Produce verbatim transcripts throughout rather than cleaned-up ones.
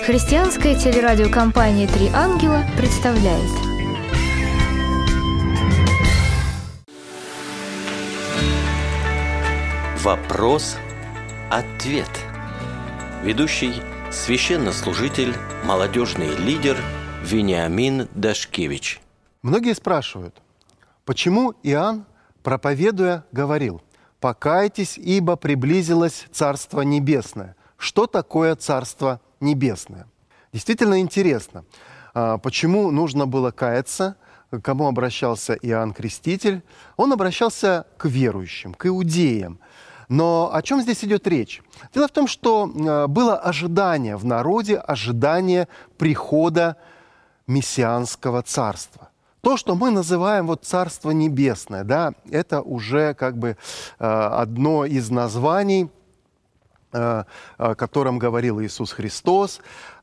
Христианская телерадиокомпания «Три ангела» представляет. Вопрос-ответ. Ведущий священнослужитель, молодежный лидер Вениамин Дашкевич. Многие спрашивают, почему Иоанн, проповедуя, говорил: «Покайтесь, ибо приблизилось Царство Небесное». Что такое Царство Небесное? Действительно интересно, почему нужно было каяться, к кому обращался Иоанн Креститель. Он обращался к верующим, к иудеям. Но о чем здесь идет речь? Дело в том, что было ожидание в народе, ожидание прихода мессианского царства. То, что мы называем вот Царство Небесное, да, это уже как бы одно из названий, о котором говорил Иисус Христос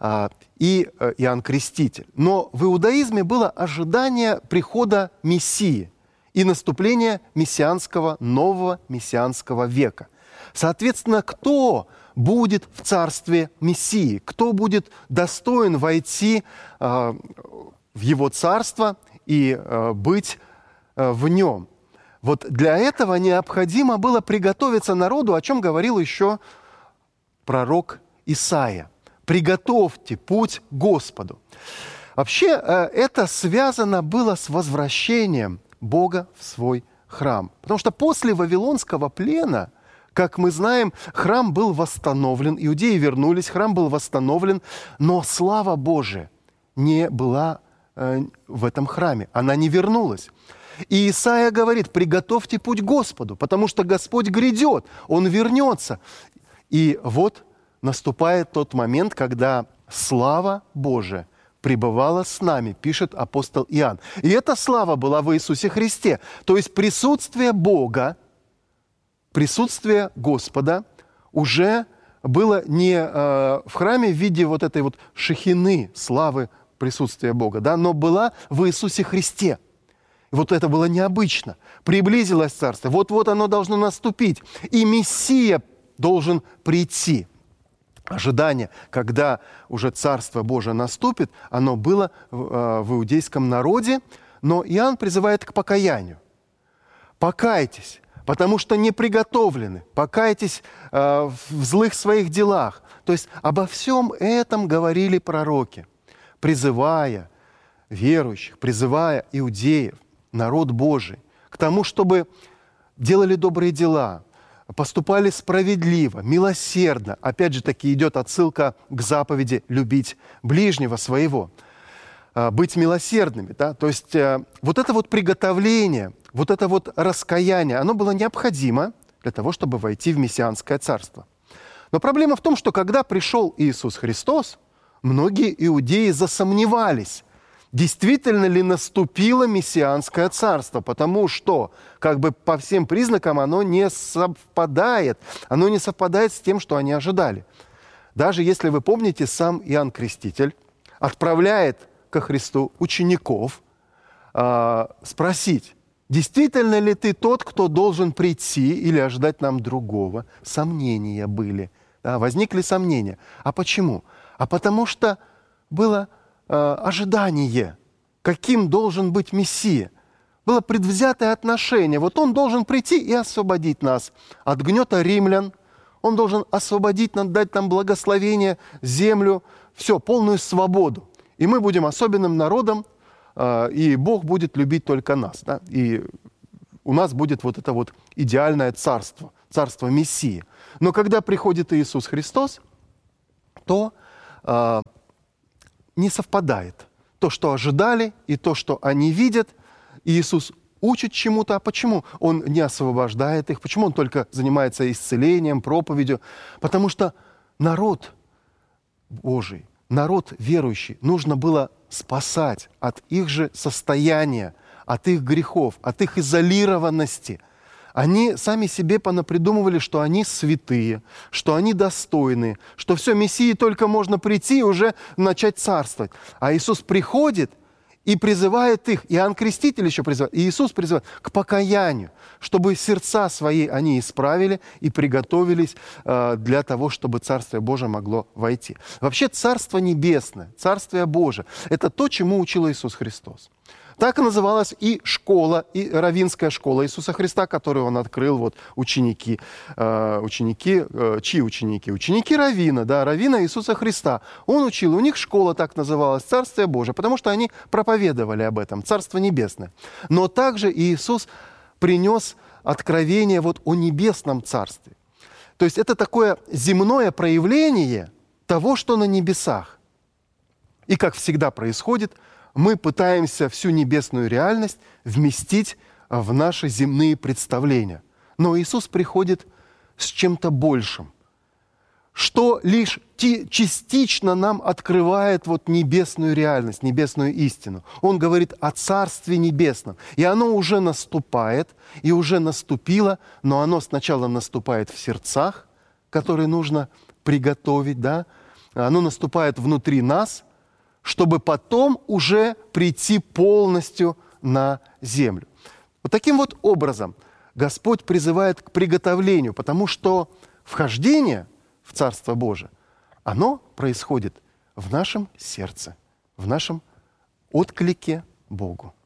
и Иоанн Креститель. Но в иудаизме было ожидание прихода Мессии и наступления мессианского, нового мессианского века. Соответственно, кто будет в царстве Мессии? Кто будет достоин войти в его царство и быть в нем? Вот для этого необходимо было приготовиться народу, о чем говорил еще пророк Исаия. «Приготовьте путь Господу». Вообще, это связано было с возвращением Бога в свой храм. Потому что после Вавилонского плена, как мы знаем, храм был восстановлен, иудеи вернулись, храм был восстановлен, но слава Божия не была в этом храме, она не вернулась. И Исаия говорит: «Приготовьте путь Господу, потому что Господь грядет, Он вернется». И вот наступает тот момент, когда слава Божия пребывала с нами, пишет апостол Иоанн. И эта слава была в Иисусе Христе. То есть присутствие Бога, присутствие Господа уже было не э, в храме в виде вот этой вот шехины славы присутствия Бога, да, но была в Иисусе Христе. Вот это было необычно. Приблизилось Царство. Вот-вот оно должно наступить. И Мессия должен прийти. Ожидание, когда уже Царство Божие наступит, оно было в, в иудейском народе, но Иоанн призывает к покаянию. Покайтесь, потому что не приготовлены. Покайтесь э, в злых своих делах. То есть обо всем этом говорили пророки, призывая верующих, призывая иудеев, народ Божий, к тому, чтобы делали добрые дела, поступали справедливо, милосердно. Опять же таки идет отсылка к заповеди «любить ближнего своего», быть милосердными. Да? То есть вот это вот приготовление, вот это вот раскаяние, оно было необходимо для того, чтобы войти в мессианское царство. Но проблема в том, что когда пришел Иисус Христос, многие иудеи засомневались, действительно ли наступило мессианское царство, потому что как бы по всем признакам оно не совпадает, оно не совпадает с тем, что они ожидали. Даже если вы помните, сам Иоанн Креститель отправляет ко Христу учеников э, спросить: действительно ли ты тот, кто должен прийти, или ожидать нам другого? Сомнения были, да, возникли сомнения. А почему? А потому что было ожидание, каким должен быть Мессия. Было предвзятое отношение. Вот он должен прийти и освободить нас от гнета римлян. Он должен освободить нас, дать нам благословение, землю, все, полную свободу. И мы будем особенным народом, и Бог будет любить только нас. Да? И у нас будет вот это вот идеальное царство, царство Мессии. Но когда приходит Иисус Христос, то не совпадает то, что ожидали, и то, что они видят. Иисус учит чему-то. А почему Он не освобождает их? Почему Он только занимается исцелением, проповедью? Потому что народ Божий, народ верующий, нужно было спасать от их же состояния, от их грехов, от их изолированности. Они сами себе понапридумывали, что они святые, что они достойны, что все, Мессии только можно прийти и уже начать царствовать. А Иисус приходит и призывает их, Иоанн Креститель еще призывает, и Иисус призывает к покаянию, чтобы сердца свои они исправили и приготовились э, для того, чтобы Царствие Божие могло войти. Вообще Царство Небесное, Царствие Божие – это то, чему учил Иисус Христос. Так и называлась и школа, и раввинская школа Иисуса Христа, которую Он открыл, вот ученики, э, ученики, э, чьи ученики? Ученики раввина, да, раввина Иисуса Христа. Он учил, у них школа так называлась, Царствие Божие, потому что они проповедовали об этом, Царство Небесное. Но также Иисус принес откровение вот о небесном Царстве. То есть это такое земное проявление того, что на небесах. И как всегда происходит, мы пытаемся всю небесную реальность вместить в наши земные представления. Но Иисус приходит с чем-то большим, что лишь частично нам открывает вот небесную реальность, небесную истину. Он говорит о Царстве Небесном. И оно уже наступает, и уже наступило, но оно сначала наступает в сердцах, которые нужно приготовить, да? Оно наступает внутри нас, чтобы потом уже прийти полностью на землю. Вот таким вот образом Господь призывает к приготовлению, потому что вхождение в Царство Божие, оно происходит в нашем сердце, в нашем отклике Богу.